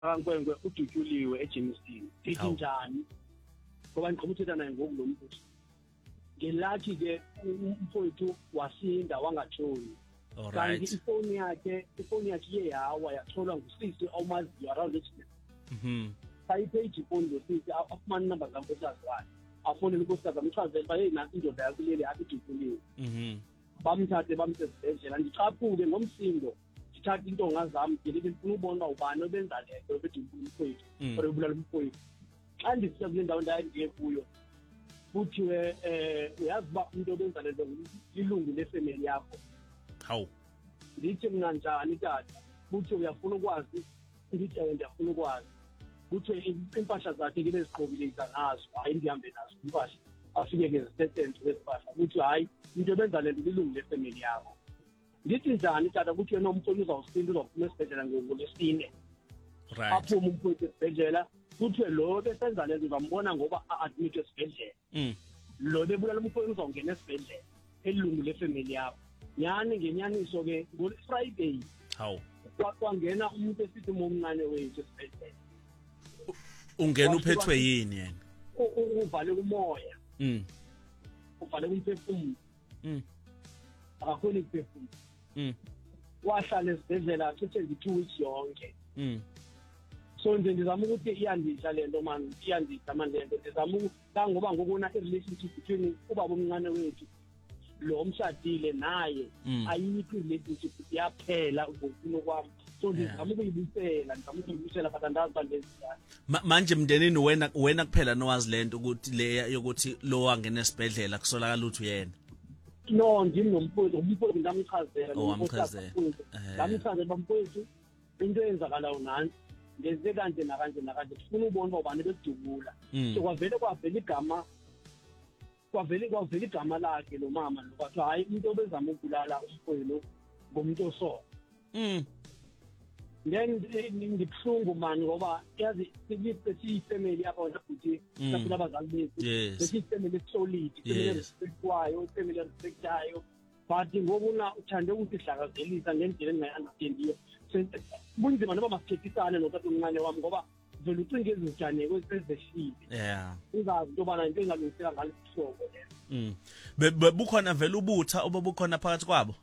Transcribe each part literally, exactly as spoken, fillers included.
kaNkwenkwe uDutyuliwe eJemiston ithi njani ngoba ngicela ukuthetha naye ngoku lo mbuzo ngelathi ke umfowethu wasinda wangatshoni kanti ifoni yakhe ifoni yakhe iye yawa yatholwa ngusisi omaziyo around this mhm sayipage ifoni ngosisi afumana number zankosikazi wakhe afonele inkosikazi amchazela uba hey nansi indoda yakuleli apha iDutyuliwe mhm bamthathe bamsesibhedlela ndichaphuke ngomsindo ndithatha intonga zami ngelithi ndifuna ubona ubani obenza lento bedubula umfowethu or ubulala umfowethu xa ndifika kule ndawo ndaye ndiye kuyo kuthiwe eh uyazi uba umuntu obenza lento lilungu lefamily yakho hawu ndithi mna njani tata kuthiwe uyafuna ukwazi ndithi ewe ndiyafuna ukwazi kuthiwe impahla zakhe ke beziqobileza ngazo hayi ndihambe nazo impahla afike ke zisetente wesipahla kuthi hayi into benza lento lilungu lefamily yakho ndithi njani tata kuthiwe nomfowethu uzawusinda uzophuma esibhedlela ngolesine right aphume umfowethu esibhedlela kuthiwe lo besenza lento uzambona ngoba a-admit esibhedlela mm lo bebulala umfowethu uzawungena esibhedlela elungu lefamily yakho nyani ngenyaniso ke ngo-Friday hawu kwangena umuntu esithi momncane wethu esibhedlela ungena uphethwe yini yena uvale umoya mm uvale umphefumulo mm akakhoni ukuphefumula mm wahlala esibhedlela cishe ngi-two weeks yonke mm so nje ndizama ukuthi iyandidla lento mani iyandidla mani lento ndizama kangoba ngokuna i-relationship between ubaba omncane wethu lo mshadile naye ayikho i-relationship iyaphela ngokufuna kwami so ndizama ukuyibuyisela ndizama ukuyibuyisela but andazi baleziyana manje mndenini wena wena kuphela nowazi lento ukuthi le yokuthi lo wangena esibhedlela kusolakala ukuthi uyena no ndim nomfowethu umfowethu ngamchazela nomfowethu ngamchazela bamfowethu into eyenzakalayo nansi ngenze kanje nakanje nakanje sifuna ubona ubani besidubula so kwavele kwavela igama kwavele kwavela igama lakhe lo mama lo kwathi hayi umuntu obezama ukubulala umfowethu ngomuntu oso mm then ngibhlungu mani ngoba yazi siyifamily apha ukuthi saphila abazali bethu siyifamily solid family respectwayo family respectayo but ngokuna uthande ukuthi sihlakazelisa ngendlela engayi-understandiyo bunzima noba masithethisane notata omncane wami ngoba vele ucinga ezinjane kwezehlile yeah ungazi into yobana into engalungiseka ngale sihlobo leyo mm bukhona vele ubutha obabukhona phakathi kwabo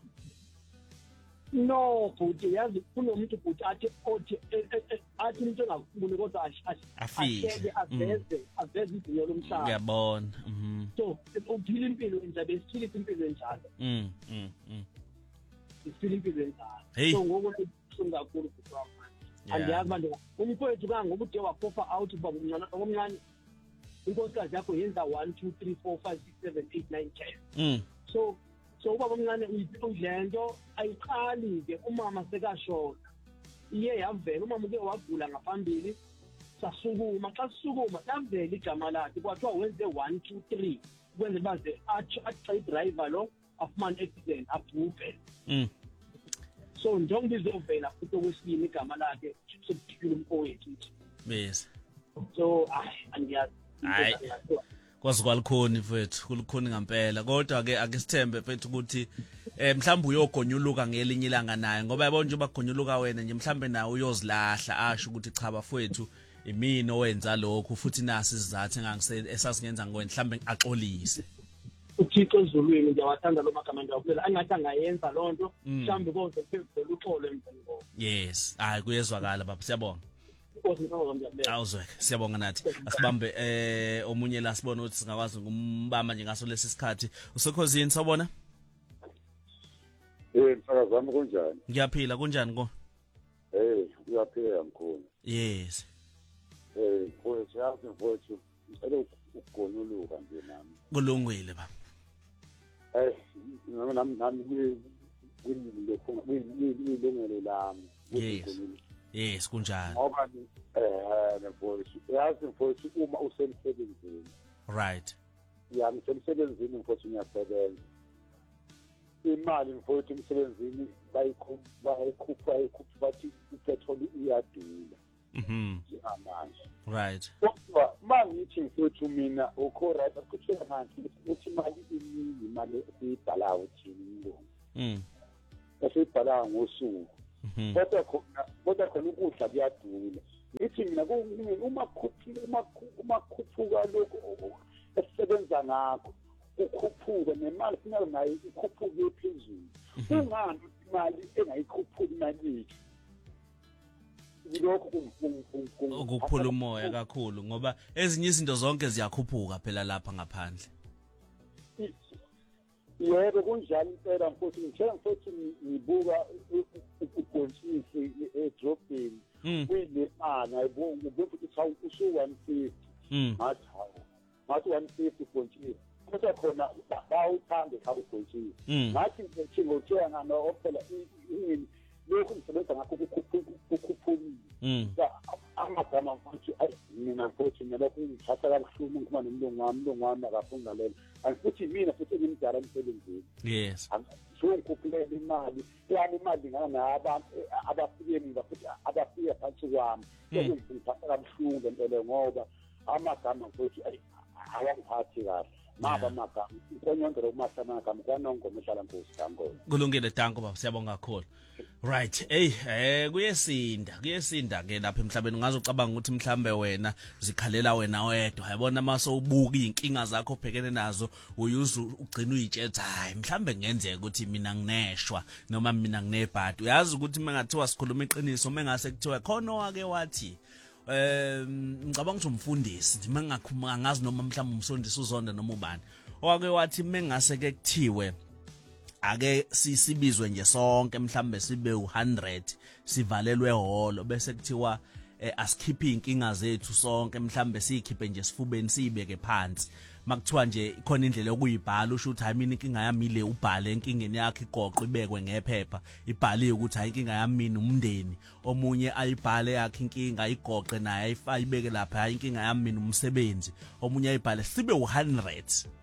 no futhi yazi kunomuntu futhi athi othi athi into engakufuni kodwa asheke aveze aveze izinyo lomhlaba ngiyabona mhm so uphila impilo enjalo besiphila impilo enjalo mm mm mm isiphila impilo enjalo so ngoku kubuhlungu kakhulu futhi wami andiyazi manje umfowethu kangoba ude wakofa out uba umncane omncane inkosikazi yakho yenza one two three four five six seven eight nine ten mm so so ubaba omncane uyilento ayiqali ke umama sekashona iye yavela umama uke wagula ngaphambili sasukuma xa sisukuma savela igama lakhe kwathiwa wenze one two three kwenze baze athi driver lo afumana accident abhubhe mm so njengoba izovela futhi okwesibini igama lakhe sekuphila umfowethu yes so ay andiyazi hayi kwazi kwalikhoni mfethu kulikhoni ngempela kodwa ke ake sithembe mfethu ukuthi eh mhlawumbe uyogonyuluka ngelinye ilanga naye ngoba yabona nje bagonyuluka wena nje mhlawumbe nawe uyozilahla asho ukuthi cha bafowethu imini owenza lokho futhi nasi sizathu engangisele esasingenza ngwena mhlawumbe axolise uThixo ezulwini ngiyawathanda lo magama ngiyakulela angathi angayenza lonto mhlawumbe konke phezulu uxolo emveni koko yes hayi kuyezwakala baba siyabonga awuzweke siyabonga nathi asibambe eh omunye la sibona ukuthi singakwazi ukumbamba nje ngaso lesi sikhathi usekhosini sabona eh msakazami kunjani ngiyaphila kunjani ko eh uyaphila mkhulu yes eh mfowethu yazi mfowethu ngicela ukugonuluka nje nami kulungile baba eh nami nami ngilokho ngilungelo lami yes yes kunjani ngoba eh mfowethu yazi mfowethu uma usemsebenzini right yami semsebenzini mfowethu ngiyasebenza imali mfowethu emsebenzini bayikhupha bayikhupha bayikhupha bathi ipetrol iyadula mhm amanje right kodwa mangithi mfowethu mina ukho right akuthula manje ukuthi imali iningi imali esiyibhalayo thini lo mhm esiyibhalayo ngosuku kodwa khona kodwa khona ukudla kuyadula uma uma uma khuphuka lokho esisebenza ngakho ukhuphuka nemali kufanele nayo ikhuphuke phezulu ungani imali engayikhuphuki imali lokho ukuphula umoya kakhulu ngoba ezinye izinto zonke ziyakhuphuka phela lapha ngaphandle. Yebo kunjalo impela mfowethu ngithenga futhi ngibuka ubhontshisi edrobheni kuyilemana ayibonga futhi cha usu one fifty ngathi hawo ngathi one fifty ubhontshisi kuthi khona bawuthanda cha ubhontshisi ngathi ngithi ngothenga no phela ini lokho ngisebenza ngakho ukukhuphukile amagama mfowethu mina mfowethu nalokho ngithatha kabuhlungu ngoba nomlungu wami umlungu wami akafunda lelo futhi mina futhi ngimdala emsebenzini. Yes. So ngikhuphule imali yani imali ngana abantu abafike mina futhi abafike phansi kwami ngithatha kabuhlungu ngempela ngoba amagama futhi awangiphathi kahle maba amagama ikonyondero kumasana amagama kwanongoma ehlala Nkosi Danko. Kulungile Danko baba siyabonga kakhulu. Right. Hey, eh kuyesinda, kuyesinda ke lapha emhlabeni ngazocabanga ukuthi mhlambe wena zikhalela wena wedwa. Yabona mase ubuka inkinga zakho obhekene nazo uyuza ugcina uyitshetha hayi mhlambe ngenzeka ukuthi mina ngineshwa noma mina nginebhadi. Uyazi ukuthi mengathiwa sikhuluma iqiniso mengase kuthiwa khona wake wathi em ngicabanga ukuthi umfundisi mengakhuluma ngazi noma mhlawumbe umsondisi uzonda noma ubani. Wake wathi mengase ke kuthiwe ake sisibizwe nje sonke mhlambe sibe u one hundred sivalelwe holo bese kuthiwa asikhiphe inkinga zethu sonke mhlambe sikhiphe nje sifubeni sibeke phansi makuthiwa nje khona indlela okuyibhala usho ukuthi hayi mina inkinga yami ile ubhale inkingeni yakhe igoqo ibekwe ngephepha ibhaliwe ukuthi hayi inkinga yami mina umndeni omunye ayibhale yakhe inkinga igoqe naye ayifake ibeke lapha hayi inkinga yami mina umsebenzi omunye ayibhale sibe u one hundred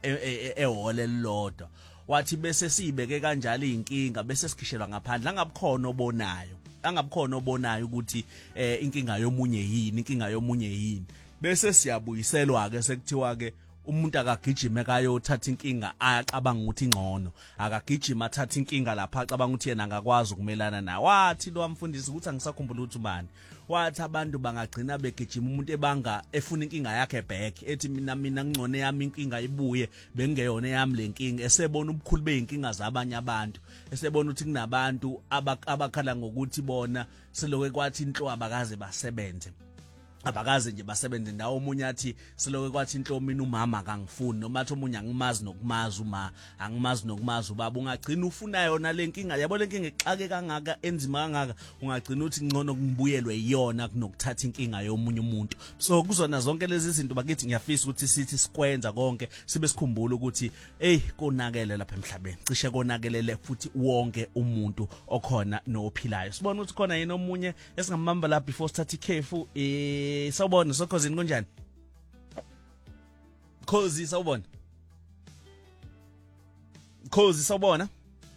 ehole elilodwa wathi bese sibeke kanjalo inkinga bese sikhishelwa ngaphandle angabukhona obonayo angabukhona obonayo ukuthi eh inkinga yomunye yini inkinga yomunye yini bese siyabuyiselwa ke sekuthiwa ke umuntu akagijime kayothatha inkinga ayacabanga ukuthi ingcono akagijima athatha inkinga lapha acabanga ukuthi yena angakwazi ukumelana nayo wathi lo wamfundisi ukuthi angisakhumbula ukuthi ubani wathi abantu bangagcina begijima umuntu ebanga efuna inkinga yakhe back ethi mina mina ngcone yami inkinga ibuye bengeyona yami lenkinga esebona ubukhulu beyinkinga zabanye abantu esebona ukuthi kunabantu abakhala ngokuthi bona selokwe kwathi inhlo abakaze basebenze abakaze nje basebenze ndawo omunye athi siloke kwathi inhlo mina umama akangifuni noma athi omunye angimazi nokumazi uma angimazi nokumazi ubaba ungagcina ufuna yona lenkinga yabo lenkinga exake kangaka enzima kangaka ungagcina uthi ngcono kubuyelwe iyona kunokuthatha inkinga yomunye umuntu so kuzona zonke lezi zinto bakithi ngiyafisa ukuthi sithi sikwenza konke sibe sikhumbula ukuthi hey konakele lapha emhlabeni cishe konakelele futhi wonke umuntu okhona nophilayo sibona ukuthi khona yena omunye esingamamba la before start ikhefu eh sawubona sokhosini kunjani Khosi sawubona Khosi sawubona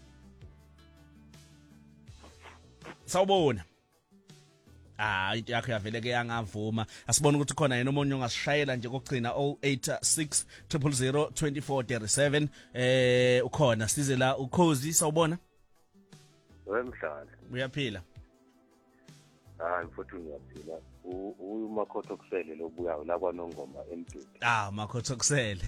Sawubona Ah into yakho yavele ke yangavuma asibona ukuthi khona yena omunye ongasishayela nje kokugcina oh eight six zero zero zero two four three seven eh ukhona size la uKhosi sawubona Wemhlala uyaphila Ah mfuthu ngiyaphila uMakhotho kusele lobuyayo la kwaNongoma eMdudu Ah Makhotho kusele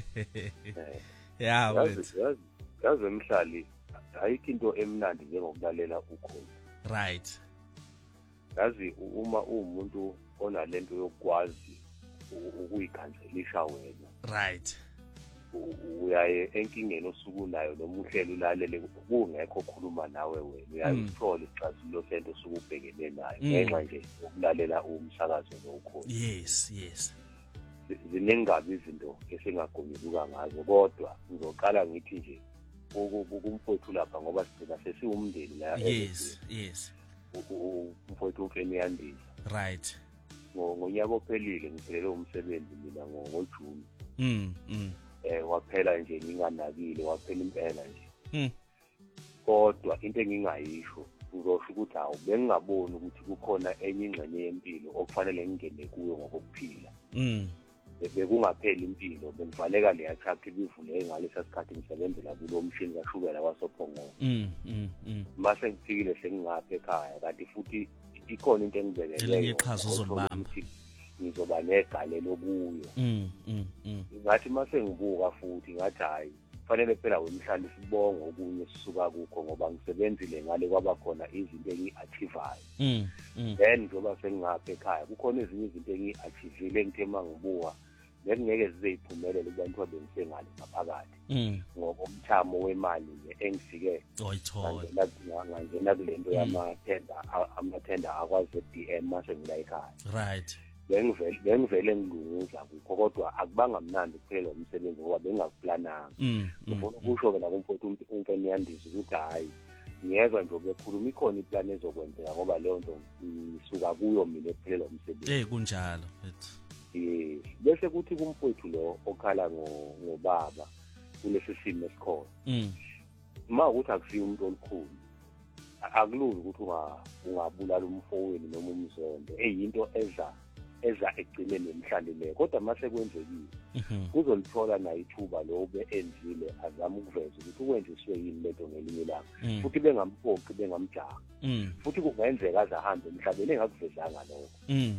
Yeah wethu yazi emhlali ayikho into emnandi njengokulalela ukhozi Right yazi uma umuntu onalento yokwazi ukuyikhanselisha wena Right uyaye enkingeni osuku nayo noma uhlelo ulalele kungekho khuluma nawe wena uyayithola ixazululo lento osukubhekene nayo ngenxa nje ukulalela umsakazo lokho Yes yes ziningabi izinto esingagonyuluka ngazo kodwa ngizoqala ngithi nje ukumfowethu lapha ngoba sicela sesiwumndeni la Yes yes umfowethu ufeni yandisa Right ngonyaka ophelile ngiphelele umsebenzi mina ngoJuni mm mm eh waphela nje nginganakile waphela impela nje mm kodwa into engingayisho uzosho ukuthi awu bengingaboni ukuthi kukhona enye ingxenye yempilo okufanele ngingene kuyo ngokuphila mm bekungapheli impilo bengivaleka le attract bivule ngalesa sikhathi ngisebenzela kulo mshini kaShukela wasophongolo mm mm mm mase ngifikile sengingapha ekhaya kanti futhi ikhona into engibekeleyo iqhaza uzolibamba ngizoba negalelo kuyo mm mm ngathi mase ngibuka futhi ngathi hayi fanele phela wemhlanje sibonge okunye sisuka kukho ngoba ngisebenzile ngale kwaba khona izinto engi-achievayo mm then njoba sengingapha ekhaya kukhona ezinye izinto engi-achievile engithe uma ngibuka ngeke zize iphumelele kubantu abengise ngaphakathi ngoba umthamo wemali nje engifike oyithola ngangena kule nto yamathenda amathenda akwazi D M mase ngila ekhaya right bengivele bengivele ngilunguza kukho kodwa akubanga mnandi kuphela umsebenzi ngoba bengakuplananga ngifuna ukusho ke nakumfowethu uMfeniyandisi ukuthi hayi ngiyezwa nje bekhuluma ikhona iplan ezokwenzeka ngoba leyo nto isuka kuyo mina ekuphelela umsebenzi eh kunjalo mfethu yes bese kuthi kumfowethu lo okhala ngobaba kulesi simo esikhona mm uma ukuthi akusiyo umuntu olukhulu akulula ukuthi ungabulala umfowenu noma umzonde eyinto eza eza egcineni emhlalile kodwa mase kwenzekile kuzolithola na ithuba lo be enzile azama ukuveza ukuthi ukwenziswe yini lento ngelinye ilanga futhi bengamphoqi bengamjaha futhi kungenzeka aze ahambe emhlabeni engakuvezanga lokho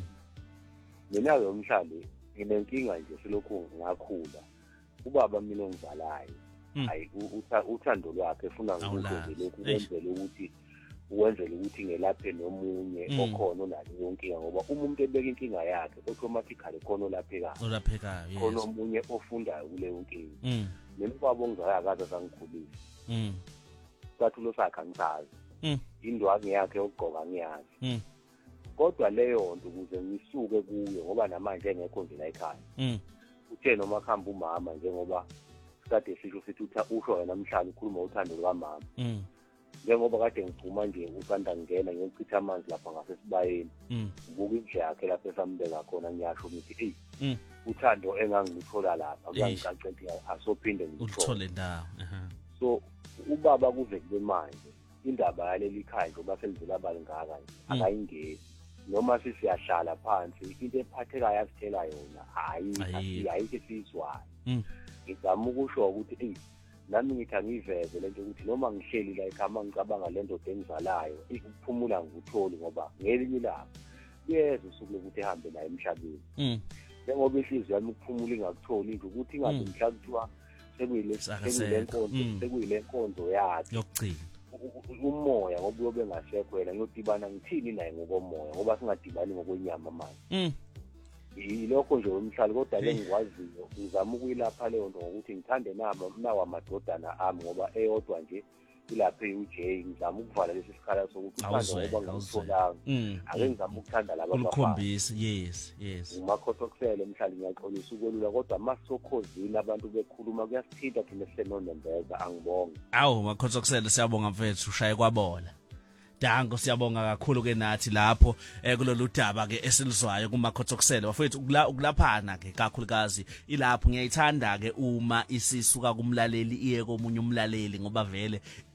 mina yomhlali nginenkinga nje silokhu ngakhula ubaba mina ongizalayo hayi uthando lwakhe efuna ukuthi lokhu kwenzele ukuthi uwenzele ukuthi ngelaphe nomunye okhona onale yonkinga ngoba uma umuntu ebeka inkinga yakhe automatically khona olaphekayo olaphekayo yes khona omunye ofundayo kule yonkinga mina ubaba ongizalayo akaze sangikhulisa mm sathulo sakhe angisazi indwangu yakhe ogqoka ngiyazi mm kodwa leyo nto ukuze ngisuke kuyo ngoba namanje engekho nje la ekhaya mm uthe noma khamba umama njengoba sikade sisho sithi usho wena namhlanje ukhuluma uthando lukamama mm njengoba kade ngiphuma nje usanda ngena ngiyochitha amanzi lapha ngasesibayeni mm ubuka indle yakhe lapha esambeka khona ngiyasho ukuthi hey mm uthando engangilithola lapha kuyangicacela asophinde ngithole ndawo so ubaba kuze kube manje indaba yaleli khaya ngoba selivela abalingaka akayingeni noma sisiyahlala phansi into ephathekayo yasithela yona hayi ayike sizwayo ngizama ukusho ukuthi hey nami ngithi angiveze lento ukuthi noma ngihleli la ekhaya ngicabanga lento engizalayo ukuphumula ngikutholi ngoba ngelinye ilanga kuyeza usuku lokuthi ehambe la emhlabeni njengoba inhliziyo yami ukuphumula ingakutholi nje ukuthi ingabe mhla kuthiwa sekuyile sekuyile nkonzo sekuyile nkonzo yakhe yokugcina umoya ngoba uyobe ngasekho yena ngiyodibana ngithini naye ngokomoya ngoba singadibani ngokwenyama manje yilokho nje umhlali kodwa ke ngikwaziyo ngizama ukuyilapha leyo nto ngokuthi ngithande nama nawa amadodana ami ngoba eyodwa nje ilapha eUJ ngizama ukuvala lesi sikhala sokuthi uthando ngoba ngawutholanga ake ngizama ukuthanda laba bafana ukukhombisa yes yes umakhotokusele emhlali ngiyaxolisa ukwelula kodwa masokhozini abantu bekhuluma kuyasithinta thina sisenondembeza angibonge awu makhotokusele siyabonga mfethu ushaye kwabola Dango siyabonga kakhulu ke nathi lapho kulolu daba ke esilizwayo kumakhotokusele bafethu ukulaphana ke kakhulukazi ilapho ngiyayithanda ke uma isisuka kumlaleli iye komunye umlaleli ngoba vele